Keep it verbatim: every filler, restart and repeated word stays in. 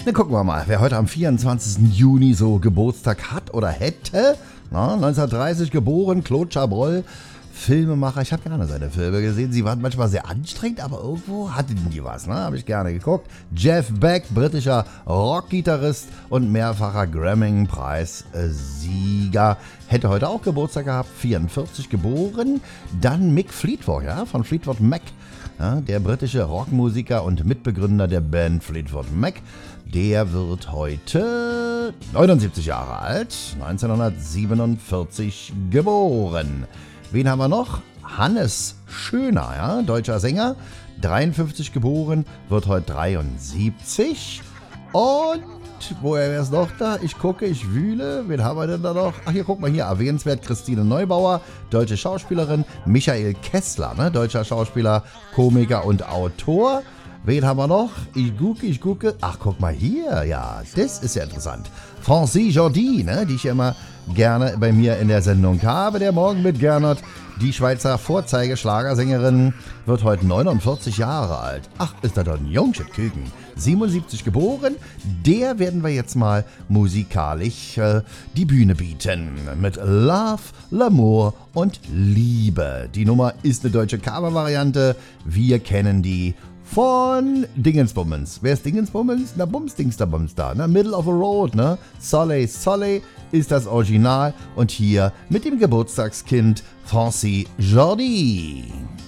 Na, gucken wir mal, wer heute am vierundzwanzigsten Juni so Geburtstag hat oder hätte. Na, neunzehnhundertdreißig geboren, Claude Chabrol, Filmemacher. Ich habe gerne seine Filme gesehen. Sie waren manchmal sehr anstrengend, aber irgendwo hatten die was. Ne? Habe ich gerne geguckt. Jeff Beck, britischer Rockgitarrist und mehrfacher Grammy-Preis-Sieger. Hätte heute auch Geburtstag gehabt, vierundvierzig geboren. Dann Mick Fleetwood, ja, von Fleetwood Mac. Ja, der britische Rockmusiker und Mitbegründer der Band Fleetwood Mac. Der wird heute neunundsiebzig Jahre alt, neunzehnhundertsiebenundvierzig geboren. Wen haben wir noch? Hannes Schöner, ja, deutscher Sänger, dreiundfünfzig geboren, wird heute dreiundsiebzig. Und woher wäre es noch da? Ich gucke, ich wühle. Wen haben wir denn da noch? Ach, hier, guck mal hier. Erwähnenswert Christine Neubauer, deutsche Schauspielerin. Michael Kessler, ne? Deutscher Schauspieler, Komiker und Autor. Wen haben wir noch? Ich gucke, ich gucke. Ach, guck mal hier. Ja, das ist ja interessant. Francie Jordi, ne? Die ich ja immer gerne bei mir in der Sendung habe. Der Morgen mit Gernot. Die Schweizer Vorzeigeschlagersängerin wird heute neunundvierzig Jahre alt. Ach, ist da doch ein Jungschit Küken. siebenundsiebzig geboren. Der werden wir jetzt mal musikalisch äh, die Bühne bieten. Mit Love, L'amour und Liebe. Die Nummer ist eine deutsche Cover-Variante. Wir kennen die von Dingensbummens. Wer ist Dingensbummens? Na, Bums, Dings, da Bums da. Ne? Middle of the Road, ne? Soleil, Soleil ist das Original. Und hier mit dem Geburtstagskind Francie Jordi.